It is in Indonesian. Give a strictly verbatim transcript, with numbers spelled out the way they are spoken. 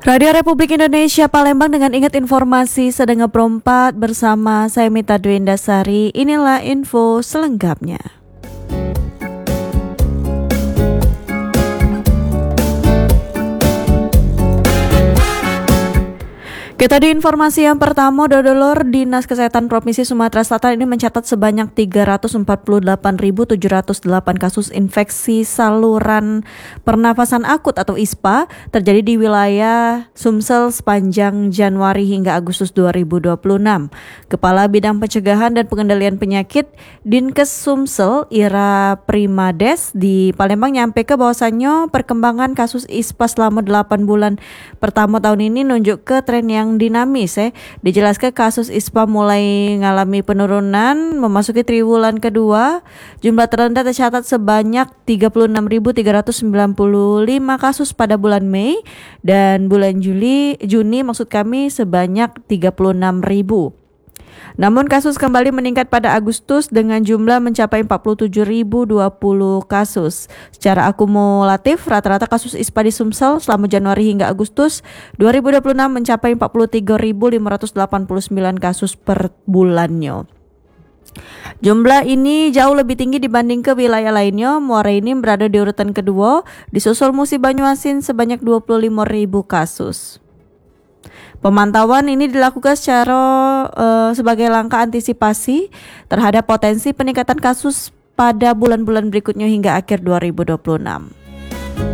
Radio Republik Indonesia Palembang dengan ingat informasi sedang ngeprompat bersama saya Mita Dwindasari. Inilah info selengkapnya. Kita di informasi yang pertama, Dodolor Dinas Kesehatan Provinsi Sumatera Selatan ini mencatat sebanyak tiga ratus empat puluh delapan ribu tujuh ratus delapan kasus infeksi saluran pernafasan akut atau I S P A terjadi di wilayah Sumsel sepanjang Januari hingga Agustus dua ribu dua puluh enam. Kepala Bidang Pencegahan dan Pengendalian Penyakit Dinkes Sumsel Ira Primades di Palembang nyampe ke bahwasannya perkembangan kasus I S P A selama delapan bulan pertama tahun ini nunjuk ke tren yang dinamis. Eh. Dijelaskan kasus I S P A mulai mengalami penurunan memasuki triwulan kedua. Jumlah terendah tercatat sebanyak tiga puluh enam ribu tiga ratus sembilan puluh lima kasus pada bulan Mei dan bulan Juli Juni maksud kami sebanyak tiga puluh enam ribu. Namun kasus kembali meningkat pada Agustus dengan jumlah mencapai empat puluh tujuh ribu dua puluh kasus. Secara akumulatif, rata-rata kasus I S P A di Sumsel selama Januari hingga Agustus dua ribu dua puluh enam mencapai empat puluh tiga ribu lima ratus delapan puluh sembilan kasus per bulannya. Jumlah ini jauh lebih tinggi dibanding ke wilayah lainnya. Muara ini berada di urutan kedua, disusul Musi Banyuasin sebanyak dua puluh lima ribu kasus. Pemantauan ini dilakukan secara uh, sebagai langkah antisipasi terhadap potensi peningkatan kasus pada bulan-bulan berikutnya hingga akhir dua ribu dua puluh enam.